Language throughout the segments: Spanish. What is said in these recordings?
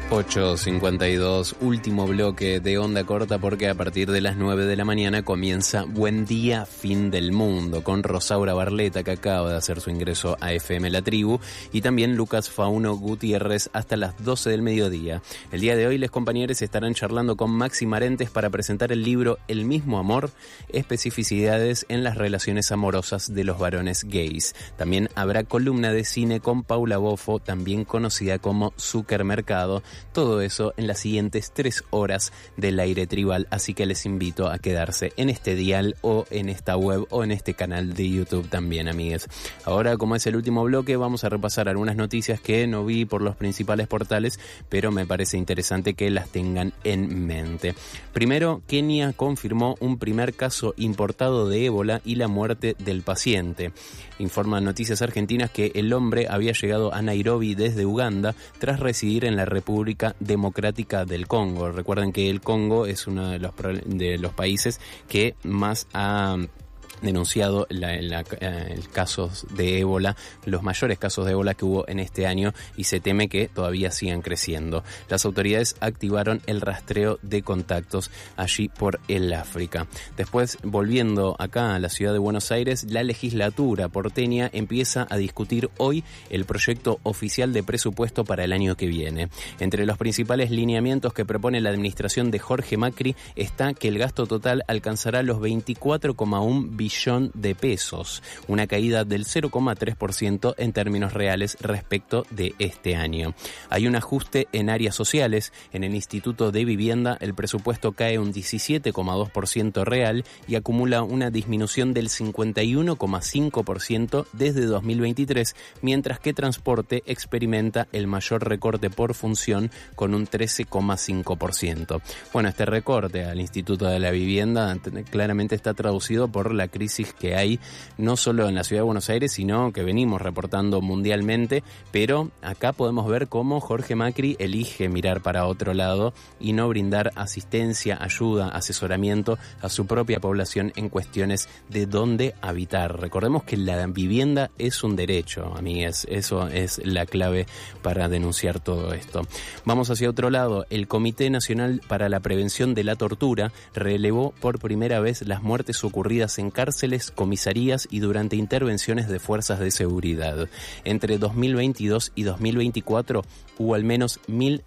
8:52, último bloque de Onda Corta, porque a partir de las 9 de la mañana comienza Buen Día, Fin del Mundo, con Rosaura Barleta, que acaba de hacer su ingreso a FM La Tribu, y también Lucas Fauno Gutiérrez hasta las 12 del mediodía. El día de hoy, los compañeros estarán charlando con Maxi Marentes para presentar el libro El mismo amor, especificidades en las relaciones amorosas de los varones gays. También habrá columna de cine con Paula Bofo, también conocida como Zuckermercado. Todo eso en las siguientes 3 horas del aire tribal, así que les invito a quedarse en este dial o en esta web o en este canal de YouTube también, amigues. Ahora, como es el último bloque, vamos a repasar algunas noticias que no vi por los principales portales, pero me parece interesante que las tengan en mente. Primero, Kenia confirmó un primer caso importado de ébola y la muerte del paciente. Informan Noticias Argentinas que el hombre había llegado a Nairobi desde Uganda tras residir en la República Democrática del Congo. Recuerden que el Congo es uno de los países que más ha denunciado el casos de ébola, los mayores casos de ébola que hubo en este año, y se teme que todavía sigan creciendo. Las autoridades activaron el rastreo de contactos allí por el África. Después, volviendo acá a la ciudad de Buenos Aires, la legislatura porteña empieza a discutir hoy el proyecto oficial de presupuesto para el año que viene. Entre los principales lineamientos que propone la administración de Jorge Macri está que el gasto total alcanzará los 24,1 billones de pesos, una caída del 0,3% en términos reales respecto de este año. Hay un ajuste en áreas sociales. En el Instituto de Vivienda el presupuesto cae un 17,2% real y acumula una disminución del 51,5% desde 2023, mientras que Transporte experimenta el mayor recorte por función con un 13,5%. Bueno, este recorte al Instituto de la Vivienda claramente está traducido por la crisis que hay no solo en la ciudad de Buenos Aires, sino que venimos reportando mundialmente, pero acá podemos ver cómo Jorge Macri elige mirar para otro lado y no brindar asistencia, ayuda, asesoramiento a su propia población en cuestiones de dónde habitar. Recordemos que la vivienda es un derecho, amigues, eso es la clave para denunciar todo esto. Vamos hacia otro lado. El Comité Nacional para la Prevención de la Tortura relevó por primera vez las muertes ocurridas en cárceles, comisarías y durante intervenciones de fuerzas de seguridad. Entre 2022 y 2024 hubo al menos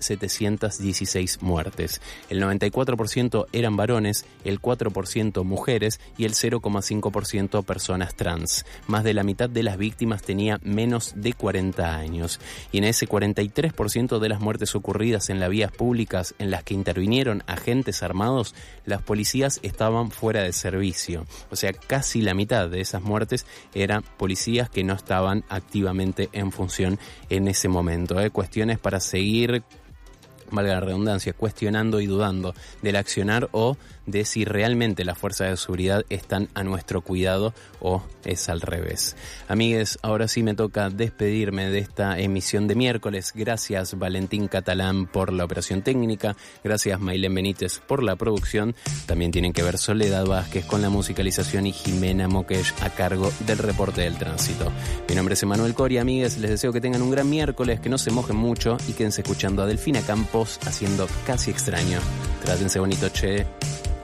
1.716 muertes. El 94% eran varones, el 4% mujeres y el 0,5% personas trans. Más de la mitad de las víctimas tenía menos de 40 años. Y en ese 43% de las muertes ocurridas en las vías públicas en las que intervinieron agentes armados, las policías estaban fuera de servicio. O sea, casi la mitad de esas muertes eran policías que no estaban activamente en función en ese momento. Cuestiones para seguir, valga la redundancia, cuestionando y dudando del accionar o de si realmente las fuerzas de seguridad están a nuestro cuidado o es al revés. Amigues, ahora sí me toca despedirme de esta emisión de miércoles. Gracias Valentín Catalán por la operación técnica, gracias Maylén Benítez por la producción, también tienen que ver Soledad Vázquez con la musicalización y Jimena Moquesh a cargo del reporte del tránsito. Mi nombre es Emanuel Coria, amigues, les deseo que tengan un gran miércoles, que no se mojen mucho y quédense escuchando a Delfina Campos haciendo Casi Extraño. Trátense bonito, che.